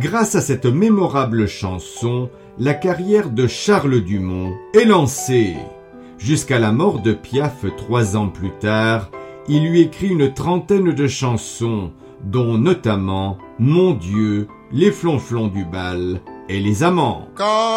Grâce à cette mémorable chanson, la carrière de Charles Dumont est lancée. Jusqu'à la mort de Piaf 3 ans plus tard, il lui écrit une trentaine de chansons, dont notamment Mon Dieu, Les Flonflons du bal et Les Amants.